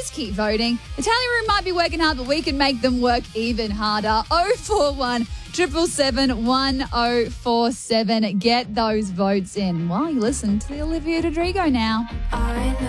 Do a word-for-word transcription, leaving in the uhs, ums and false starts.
Please keep voting. The tally room might be working hard, but we can make them work even harder. oh four one, seven seven seven, one oh four seven. Get those votes in while you listen to the Olivia Rodrigo now.